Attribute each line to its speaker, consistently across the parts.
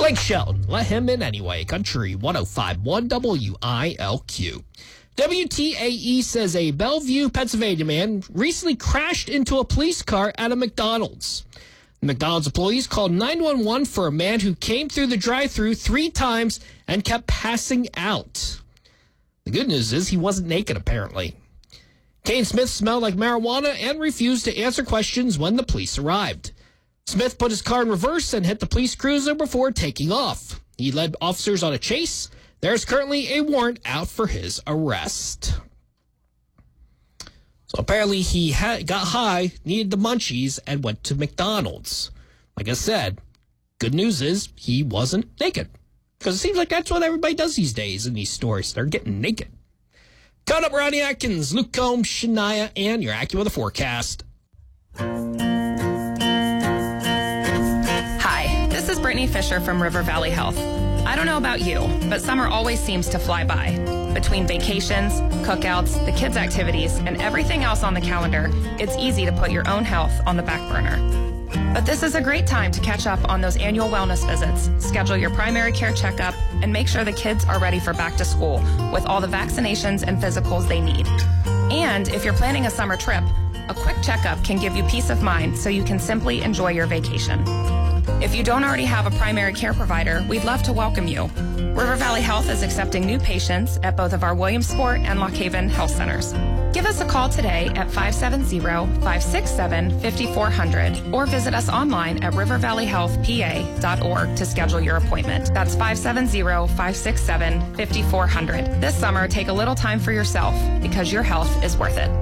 Speaker 1: Blake Shelton, let him in anyway. Country 105.1 WILQ. WTAE says a Bellevue, Pennsylvania man recently crashed into a police car at a McDonald's. The McDonald's employees called 911 for a man who came through the drive-thru 3 times and kept passing out. The good news is he wasn't naked, apparently. Kane Smith smelled like marijuana and refused to answer questions when the police arrived. Smith put his car in reverse and hit the police cruiser before taking off. He led officers on a chase. There's currently a warrant out for his arrest. So apparently he got high, needed the munchies, and went to McDonald's. Like I said, good news is he wasn't naked. Because it seems like that's what everybody does these days in these stores. They're getting naked. Coming up, Ronnie Atkins, Luke Combs, Shania, and your AccuWeather forecast.
Speaker 2: This is Brittany Fisher from River Valley Health. I don't know about you, but summer always seems to fly by. Between vacations, cookouts, the kids' activities, and everything else on the calendar, it's easy to put your own health on the back burner. But this is a great time to catch up on those annual wellness visits, schedule your primary care checkup, and make sure the kids are ready for back to school with all the vaccinations and physicals they need. And if you're planning a summer trip, a quick checkup can give you peace of mind so you can simply enjoy your vacation. If you don't already have a primary care provider, we'd love to welcome you. River Valley Health is accepting new patients at both of our Williamsport and Lock Haven health centers. Give us a call today at 570-567-5400 or visit us online at rivervalleyhealthpa.org to schedule your appointment. That's 570-567-5400. This summer, take a little time for yourself because your health is worth it.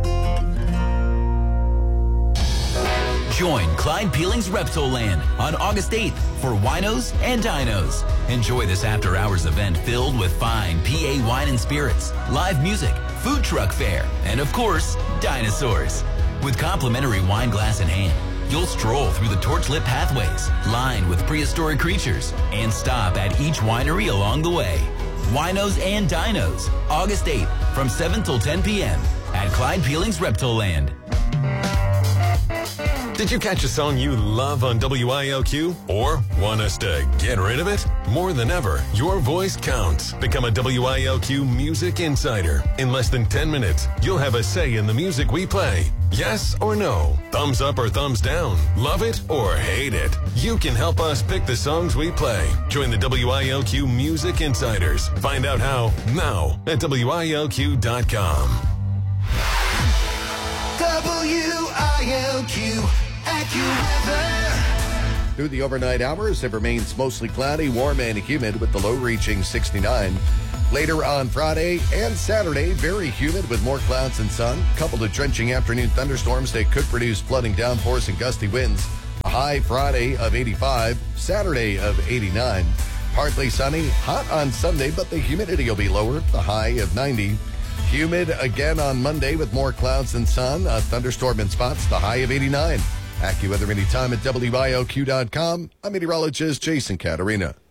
Speaker 3: Join Clyde Peeling's Reptoland on August 8th for Winos and Dinos. Enjoy this after-hours event filled with fine PA wine and spirits, live music, food truck fare, and of course, dinosaurs. With complimentary wine glass in hand, you'll stroll through the torch-lit pathways lined with prehistoric creatures and stop at each winery along the way. Winos and Dinos, August 8th from 7 till 10 p.m. at Clyde Peeling's Reptoland.
Speaker 4: Did you catch a song you love on WILQ? Or want us to get rid of it? More than ever, your voice counts. Become a WILQ Music Insider. In less than 10 minutes, you'll have a say in the music we play. Yes or no? Thumbs up or thumbs down? Love it or hate it? You can help us pick the songs we play. Join the WILQ Music Insiders. Find out how now at WILQ.com.
Speaker 5: WILQ AccuWeather.
Speaker 6: Through the overnight hours, it remains mostly cloudy, warm, and humid with the low reaching 69. Later on Friday and Saturday, very humid with more clouds and sun, coupled with drenching afternoon thunderstorms that could produce flooding downpours and gusty winds. A high Friday of 85, Saturday of 89. Partly sunny, hot on Sunday, but the humidity will be lower, the high of 90. Humid again on Monday with more clouds and sun, a thunderstorm in spots, the high of 89. AccuWeather anytime at WILQ.com. I'm meteorologist Jason Caterina.